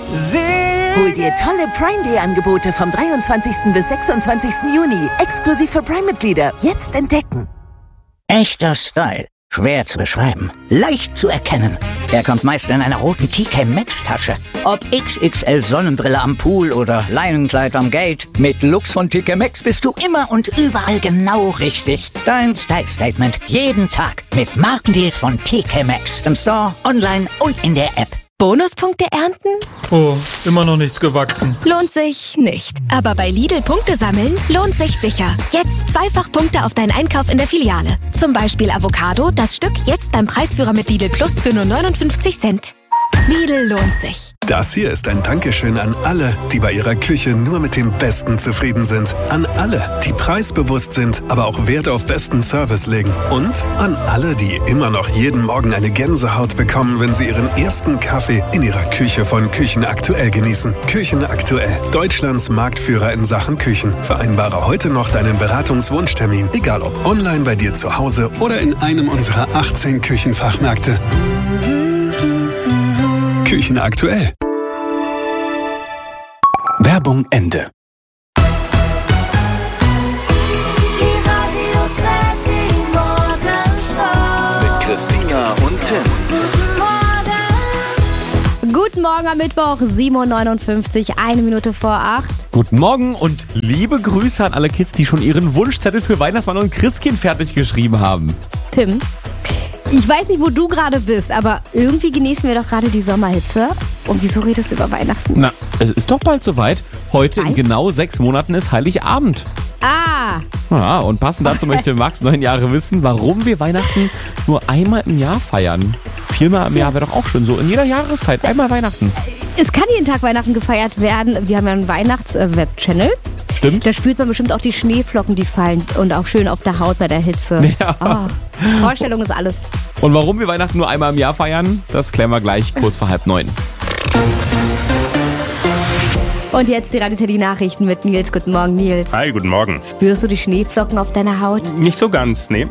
Hol dir tolle Prime-Day-Angebote vom 23. bis 26. Juni. Exklusiv für Prime-Mitglieder. Jetzt entdecken. Echter Style. Schwer zu beschreiben. Leicht zu erkennen. Er kommt meist in einer roten TK Maxx-Tasche. Ob XXL Sonnenbrille am Pool oder Leinenkleid am Gate. Mit Lux von TK Maxx bist du immer und überall genau richtig. Dein Style-Statement. Jeden Tag. Mit Markendeals von TK Maxx. Im Store, online und in der App. Bonuspunkte ernten? Oh, immer noch nichts gewachsen. Lohnt sich nicht. Aber bei Lidl Punkte sammeln lohnt sich sicher. Jetzt 2-fach Punkte auf deinen Einkauf in der Filiale. Zum Beispiel Avocado, das Stück jetzt beim Preisführer mit Lidl Plus für nur 59 Cent. Lidl lohnt sich. Das hier ist ein Dankeschön an alle, die bei ihrer Küche nur mit dem Besten zufrieden sind. An alle, die preisbewusst sind, aber auch Wert auf besten Service legen. Und an alle, die immer noch jeden Morgen eine Gänsehaut bekommen, wenn sie ihren ersten Kaffee in ihrer Küche von Küchen Aktuell genießen. Küchen Aktuell, Deutschlands Marktführer in Sachen Küchen. Vereinbare heute noch deinen Beratungswunschtermin, egal ob online bei dir zu Hause oder in einem unserer 18 Küchenfachmärkte. Küchen Aktuell. Werbung Ende. Mit Christina und Tim. Guten Morgen am Mittwoch, 7.59 Uhr, 1 Minute vor 8. Guten Morgen und liebe Grüße an alle Kids, die schon ihren Wunschzettel für Weihnachtsmann und Christkind fertig geschrieben haben. Tim, ich weiß nicht, wo du gerade bist, aber irgendwie genießen wir doch gerade die Sommerhitze. Und wieso redest du über Weihnachten? Na, es ist doch bald soweit. Heute in genau 6 Monaten ist Heiligabend. Ah! Ja, und passend dazu möchte Max 9 Jahre wissen, warum wir Weihnachten nur einmal im Jahr feiern. 4-mal im Jahr wäre doch auch schön, so in jeder Jahreszeit, einmal Weihnachten. Es kann jeden Tag Weihnachten gefeiert werden. Wir haben ja einen Weihnachts-Web-Channel. Stimmt. Da spürt man bestimmt auch die Schneeflocken, die fallen und auch schön auf der Haut bei der Hitze. Ja. Oh, Vorstellung ist alles. Und warum wir Weihnachten nur einmal im Jahr feiern, das klären wir gleich kurz vor 8:30. Und jetzt die Radio Teddy Nachrichten mit Nils. Guten Morgen, Nils. Hi, guten Morgen. Spürst du die Schneeflocken auf deiner Haut? Nicht so ganz, nee.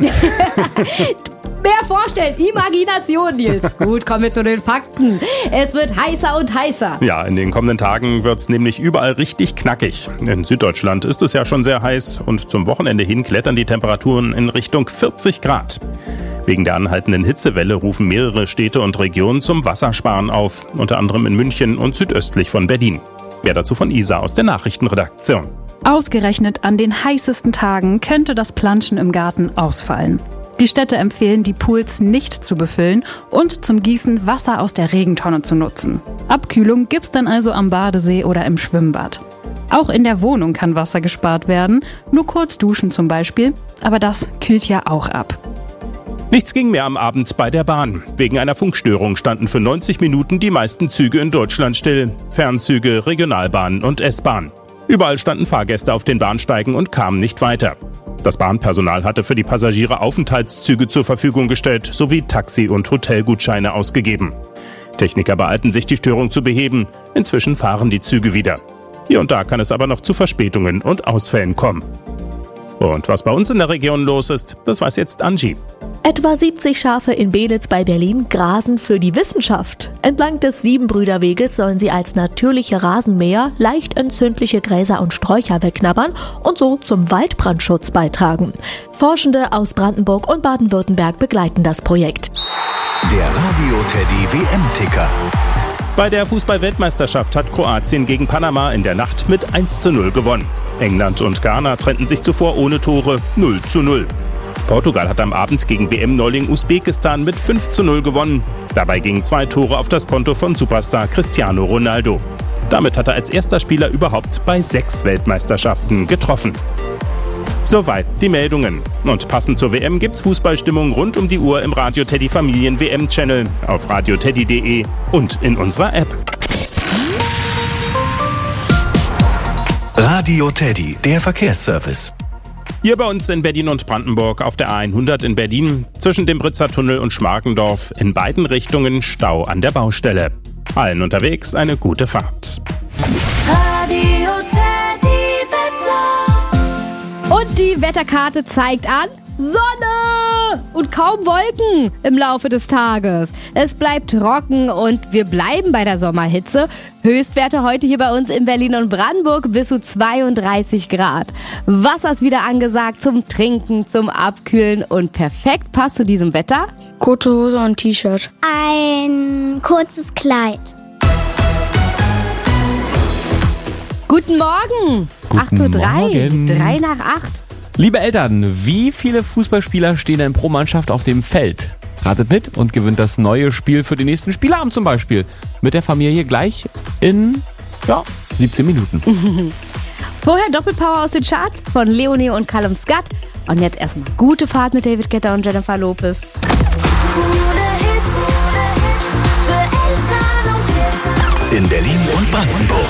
Mehr vorstellen, Imagination, Nils. Gut, kommen wir zu den Fakten. Es wird heißer und heißer. Ja, in den kommenden Tagen wird's nämlich überall richtig knackig. In Süddeutschland ist es ja schon sehr heiß und zum Wochenende hin klettern die Temperaturen in Richtung 40 Grad. Wegen der anhaltenden Hitzewelle rufen mehrere Städte und Regionen zum Wassersparen auf, unter anderem in München und südöstlich von Berlin. Mehr dazu von Isa aus der Nachrichtenredaktion. Ausgerechnet an den heißesten Tagen könnte das Planschen im Garten ausfallen. Die Städte empfehlen, die Pools nicht zu befüllen und zum Gießen Wasser aus der Regentonne zu nutzen. Abkühlung gibt's dann also am Badesee oder im Schwimmbad. Auch in der Wohnung kann Wasser gespart werden, nur kurz duschen zum Beispiel, aber das kühlt ja auch ab. Nichts ging mehr am Abend bei der Bahn. Wegen einer Funkstörung standen für 90 Minuten die meisten Züge in Deutschland still. Fernzüge, Regionalbahnen und S-Bahn. Überall standen Fahrgäste auf den Bahnsteigen und kamen nicht weiter. Das Bahnpersonal hatte für die Passagiere Aufenthaltszüge zur Verfügung gestellt sowie Taxi- und Hotelgutscheine ausgegeben. Techniker beeilten sich, die Störung zu beheben. Inzwischen fahren die Züge wieder. Hier und da kann es aber noch zu Verspätungen und Ausfällen kommen. Und was bei uns in der Region los ist, das weiß jetzt Angie. Etwa 70 Schafe in Belitz bei Berlin grasen für die Wissenschaft. Entlang des Siebenbrüderweges sollen sie als natürliche Rasenmäher leicht entzündliche Gräser und Sträucher wegknabbern und so zum Waldbrandschutz beitragen. Forschende aus Brandenburg und Baden-Württemberg begleiten das Projekt. Der Radio Teddy WM-Ticker. Bei der Fußball-Weltmeisterschaft hat Kroatien gegen Panama in der Nacht mit 1:0 gewonnen. England und Ghana trennten sich zuvor ohne Tore 0:0. Portugal hat am Abend gegen WM-Neuling Usbekistan mit 5:0 gewonnen. Dabei gingen 2 Tore auf das Konto von Superstar Cristiano Ronaldo. Damit hat er als erster Spieler überhaupt bei 6 Weltmeisterschaften getroffen. Soweit die Meldungen. Und passend zur WM gibt's Fußballstimmung rund um die Uhr im Radio Teddy Familien WM-Channel, auf radioteddy.de und in unserer App. Radio Teddy, der Verkehrsservice. Hier bei uns in Berlin und Brandenburg auf der A100 in Berlin, zwischen dem Britzer Tunnel und Schmargendorf, in beiden Richtungen Stau an der Baustelle. Allen unterwegs eine gute Fahrt. Radio Teddy Wetter. Und die Wetterkarte zeigt an Sonne! und kaum Wolken im Laufe des Tages. Es bleibt trocken und wir bleiben bei der Sommerhitze. Höchstwerte heute hier bei uns in Berlin und Brandenburg bis zu 32 Grad. Wasser ist wieder angesagt zum Trinken, zum Abkühlen und perfekt passt zu diesem Wetter. Kurze Hose und T-Shirt. Ein kurzes Kleid. Guten Morgen. 8:03 Uhr, 3 nach 8. Liebe Eltern, wie viele Fußballspieler stehen denn pro Mannschaft auf dem Feld? Ratet mit und gewinnt das neue Spiel für den nächsten Spielabend zum Beispiel. Mit der Familie gleich in 17 Minuten. Vorher Doppelpower aus den Charts von Leonie und Callum Scott. Und jetzt erstmal gute Fahrt mit David Guetta und Jennifer Lopez. In Berlin und Brandenburg.